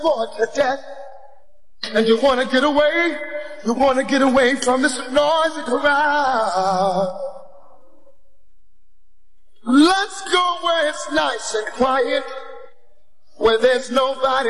bored to death, and you want to get away. You want to get away from this noisy crowd. Let's go where it's nice and quiet, where there's nobody